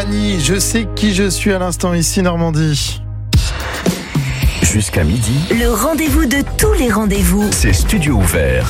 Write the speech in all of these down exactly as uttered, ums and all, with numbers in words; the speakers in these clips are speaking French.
Fanny, je sais qui je suis à l'instant ici Normandie. Jusqu'à midi, Le rendez-vous de tous les rendez-vous. c'est Studio Ouvert.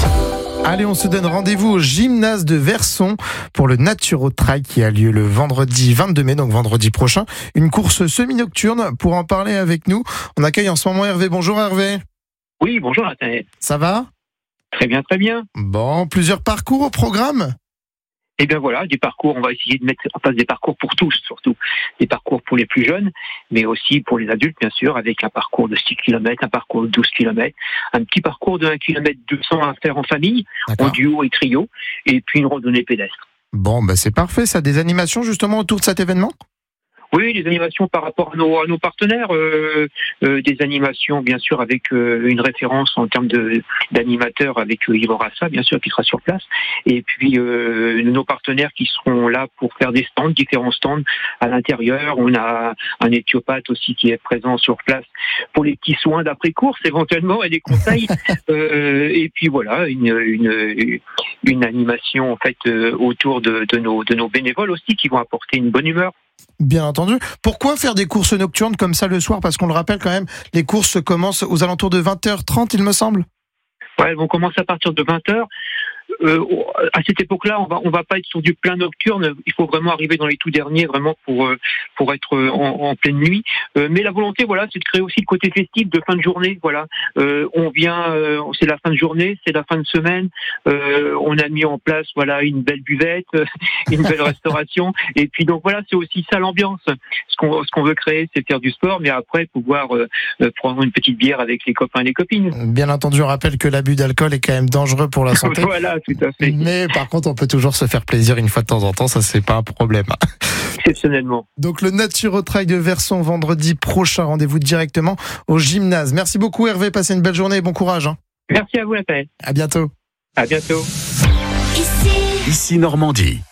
Allez, on se donne rendez-vous au gymnase de Verson pour le Naturo Trail qui a lieu le vendredi vingt-deux mai, donc vendredi prochain. Une course semi-nocturne. Pour en parler avec nous, on accueille en ce moment Hervé. Bonjour Hervé. Oui, bonjour Nathanaël. Ça va ? Très bien, très bien. Bon, plusieurs parcours au programme ? Et bien voilà, des parcours, on va essayer de mettre en place des parcours pour tous, surtout. Des parcours pour les plus jeunes, mais aussi pour les adultes, bien sûr, avec un parcours de six kilomètres, un parcours de douze kilomètres, un petit parcours de un kilomètre deux cents à faire en famille, D'accord. en duo et trio, et puis une randonnée pédestre. Bon, bah c'est parfait, ça. Des animations justement autour de cet événement ? Oui, des animations par rapport à nos, à nos partenaires, euh, euh, des animations bien sûr avec euh, une référence en termes de d'animateurs avec euh, Yves Rassa, bien sûr, qui sera sur place, et puis euh, nos partenaires qui seront là pour faire des stands, différents stands à l'intérieur. On a un éthiopathe aussi qui est présent sur place pour les petits soins d'après-course éventuellement et des conseils, euh, et puis voilà, une, une, une animation en fait euh, autour de, de, nos, de nos bénévoles aussi qui vont apporter une bonne humeur. Bien entendu. Pourquoi faire des courses nocturnes comme ça le soir ? Parce qu'on le rappelle quand même, les courses commencent aux alentours de vingt heures trente, il me semble. Ouais, elles vont commencer à partir de vingt heures. Euh, à cette époque-là, on va on va pas être sur du plein nocturne. Il faut vraiment arriver dans les tout derniers, vraiment pour euh, pour être en, en pleine nuit. Euh, mais la volonté, voilà, c'est de créer aussi le côté festif de fin de journée. Voilà, euh, on vient, euh, c'est la fin de journée, c'est la fin de semaine. Euh, on a mis en place, voilà, une belle buvette, une belle restauration. Et puis donc voilà, c'est aussi ça l'ambiance. Ce qu'on ce qu'on veut créer, c'est faire du sport, mais après pouvoir euh, prendre une petite bière avec les copains et les copines. Bien entendu, on rappelle que l'abus d'alcool est quand même dangereux pour la santé. Voilà. Tout à fait. Mais par contre, on peut toujours se faire plaisir une fois de temps en temps, ça c'est pas un problème. Exceptionnellement. Donc le Naturo Trail de Verson vendredi prochain, rendez-vous directement au gymnase. Merci beaucoup Hervé, passez une belle journée et bon courage. Hein. Merci à vous, Nathanaël. À bientôt. À bientôt. Ici, Ici Normandie.